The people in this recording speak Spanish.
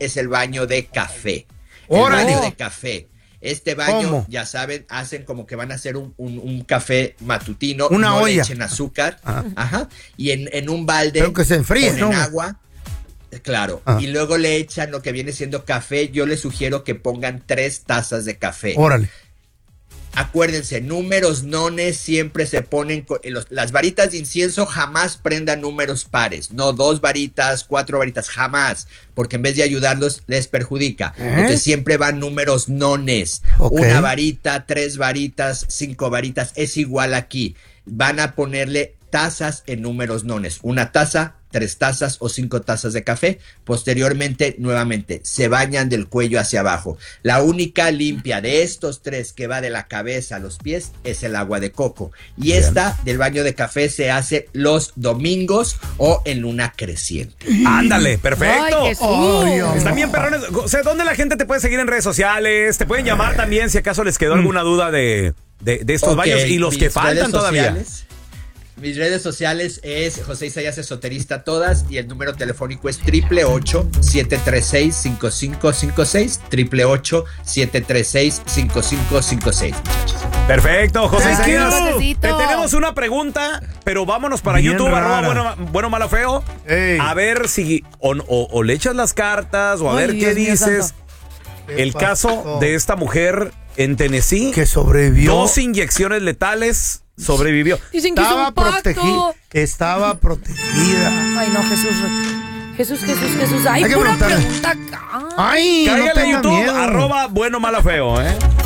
es el baño de café. ¡Órale! El baño de café. Este baño, ¿Cómo? ya saben, hacen como que van a hacer un café matutino. Una no olla. le echen azúcar. Ajá. Y en un balde Pero que se enfríe, ponen ¿no? agua. Claro. Ah. Y luego le echan lo que viene siendo café. Yo les sugiero que pongan 3 tazas de café. Órale. Acuérdense, números nones siempre se ponen, las varitas de incienso jamás prendan números pares, no 2 varitas, 4 varitas, jamás, porque en vez de ayudarlos les perjudica. Entonces siempre van números nones, Ok. 1 varita, 3 varitas, 5 varitas, es igual aquí. Van a ponerle tazas en números nones, 1 taza, 3 tazas o 5 tazas de café. Posteriormente, nuevamente, se bañan del cuello hacia abajo. La única limpia de estos 3 que va de la cabeza a los pies es el agua de coco. Y esta del baño de café se hace los domingos o en luna creciente. Ándale, perfecto. Ay, Jesús. Están bien perrones. O sea, ¿dónde la gente te puede seguir en redes sociales? Te pueden llamar también si acaso les quedó alguna duda de estos Ok, baños y los que mis faltan redes todavía. sociales, mis redes sociales es José Isaías Esoterista todas y el número telefónico es 888-736-5556, 888-736-5556. Perfecto, José Thank Isaías. you. Josecito. Te tenemos una pregunta, pero vámonos para Bien YouTube, rara. bueno, malo, feo. Ey. A ver si o le echas las cartas o a Ay, ver Dios qué mío dices. santo. El caso de esta mujer en Tennessee. Que sobrevivió. 2 inyecciones letales, sobrevivió. Dicen que es un pacto. Estaba protegida. Ay, no, Jesús. Jesús. Ay, Hay que pura preguntarle. pregunta acá. Ay, no Cállale a tenga YouTube, miedo. @bueno, malo, feo,